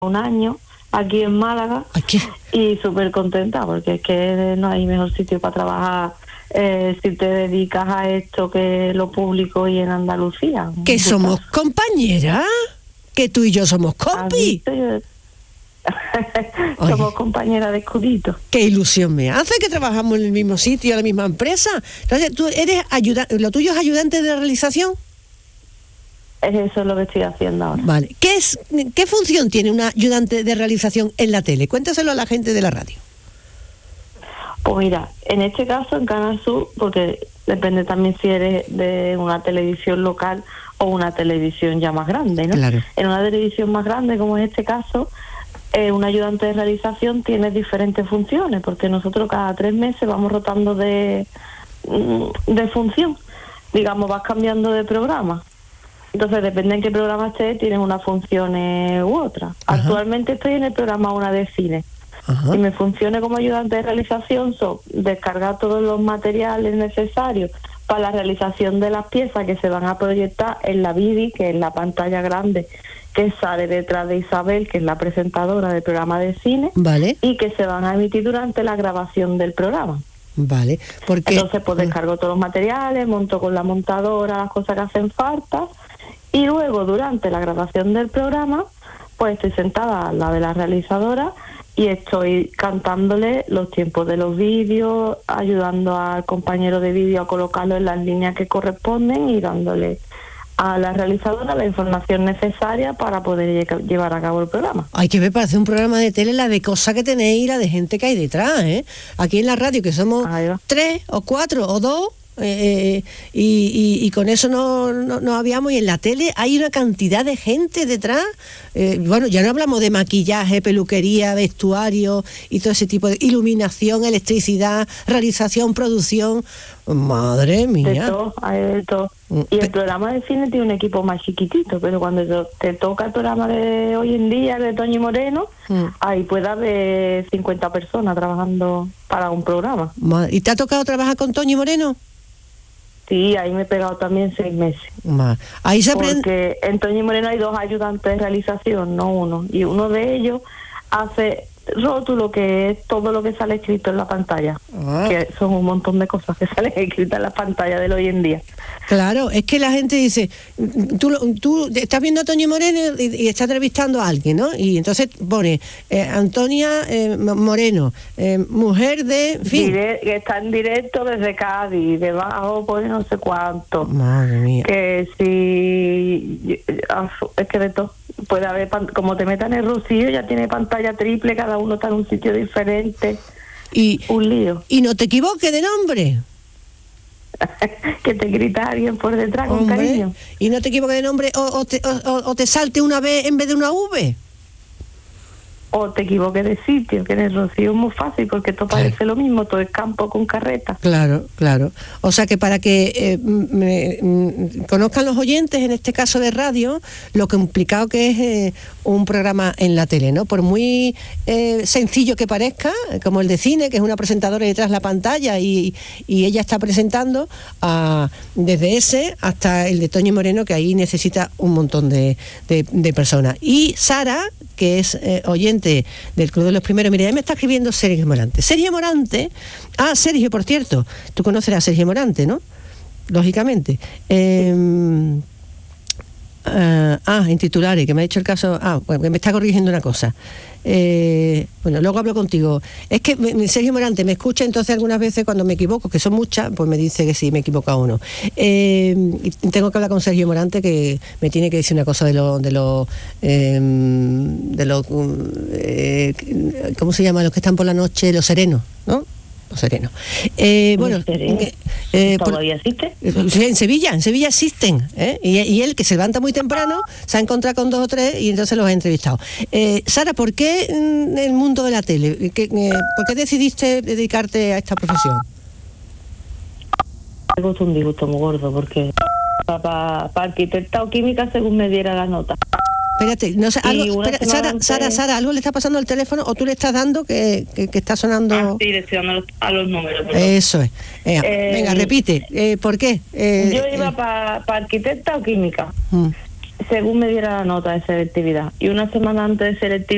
un año aquí en Málaga. Aquí. Y súper contenta porque es que no hay mejor sitio para trabajar si te dedicas a esto que lo público y en Andalucía. Que somos compañeras, que tú y yo somos compi. Somos compañeras de escudito. Qué ilusión me hace que trabajamos en el mismo sitio, en la misma empresa. Entonces, ¿tú eres lo tuyo es ayudante de realización? Eso es lo que estoy haciendo ahora. Vale. ¿Qué función tiene un ayudante de realización en la tele? Cuéntaselo a la gente de la radio. Pues mira, en este caso en Canal Sur, porque depende también si eres de una televisión local o una televisión ya más grande, ¿no? Claro. En una televisión más grande, como en este caso, un ayudante de realización tiene diferentes funciones, porque nosotros cada 3 meses vamos rotando de función. Digamos, vas cambiando de programa. Entonces, depende en qué programa estés, tienes unas funciones u otras. Ajá. Actualmente estoy en el programa Una de Cine. Ajá. Y mis funciones como ayudante de realización son descargar todos los materiales necesarios para la realización de las piezas que se van a proyectar en la Vidi, que es la pantalla grande que sale detrás de Isabel, que es la presentadora del programa de cine, Vale. y que se van a emitir durante la grabación del programa. Vale. Porque Entonces, pues descargo todos los materiales, monto con la montadora las cosas que hacen falta, y luego durante la grabación del programa, pues estoy sentada al lado de la realizadora y estoy cantándole los tiempos de los vídeos, ayudando al compañero de vídeo a colocarlo en las líneas que corresponden y dándole a la realizadora la información necesaria para poder llevar a cabo el programa. hay que ver para hacer un programa de tele la de cosas que tenéis y la de gente que hay detrás, ¿eh? Aquí en la radio, que somos 3 o 4 o 2, y con eso no habíamos, y en la tele hay una cantidad de gente detrás. Bueno, ya no hablamos de maquillaje, peluquería, vestuario y todo ese tipo de iluminación, electricidad, realización, producción. Madre mía. De todo, hay de todo. Y el programa de cine tiene un equipo más chiquitito, pero cuando te toca el programa de hoy en día de Toñi Moreno, ahí puede haber 50 personas trabajando para un programa. ¿Y te ha tocado trabajar con Toñi Moreno? Sí, ahí me he pegado también 6 meses. Ahí se aprende. Porque en Toñi Moreno hay 2 ayudantes de realización, no uno. Y uno de ellos hace rótulo, que es todo lo que sale escrito en la pantalla. Que son un montón de cosas que salen escritas en la pantalla del hoy en día. Claro, es que la gente dice, tú estás viendo a Toñi Moreno y está entrevistando a alguien, ¿no? Y entonces pone Antonia Moreno, mujer de... En fin. Que está en directo desde Cádiz, debajo pone no sé cuánto. Madre mía. Que si... Es que de todo. Puede haber, como te metan el Rocío, ya tiene pantalla triple, cada uno está en un sitio diferente. Un lío. Y no te equivoques de nombre. Que te grita alguien por detrás, con cariño. Y no te equivoques de nombre, o te salte una B en vez de una V. O te equivoques de sitio, que en el Rocío es muy fácil, porque todo parece lo mismo, todo es campo con carreta. Claro. O sea que para que conozcan los oyentes, en este caso de radio, lo complicado que es un programa en la tele, ¿no? Por muy sencillo que parezca, como el de cine, que es una presentadora detrás de la pantalla y ella está presentando, desde ese hasta el de Toñi Moreno, que ahí necesita un montón de personas. Y Sara, que es oyente del Club de los Primeros, mira, ya me está escribiendo Sergio Morante. Sergio, por cierto, tú conocerás a Sergio Morante, ¿no? Lógicamente. En titulares, que me ha hecho el caso... bueno, me está corrigiendo una cosa. Bueno, luego hablo contigo. Es que Sergio Morante me escucha, entonces algunas veces cuando me equivoco, que son muchas, pues me dice que sí, me he equivocado o no. Y tengo que hablar con Sergio Morante, que me tiene que decir una cosa de lo ¿cómo se llama? Los que están por la noche, los serenos, ¿no? Sereno. Bueno, ¿todavía existe? En Sevilla existen, ¿eh? Y él, que se levanta muy temprano, se ha encontrado con 2 o 3 y entonces los ha entrevistado. Sara, ¿por qué el mundo de la tele? ¿Por qué decidiste dedicarte a esta profesión? Me gusta un disgusto muy gordo, porque para arquitecta o química según me diera la nota. Espérate, no sé, Sara, ¿algo le está pasando al teléfono o tú le estás dando que está sonando? Sí, le estoy dando a los números. Perdón. Eso es. Venga, repite. ¿Por qué? Yo iba para arquitecta o química, según me diera la nota de selectividad. Y una semana antes de selectividad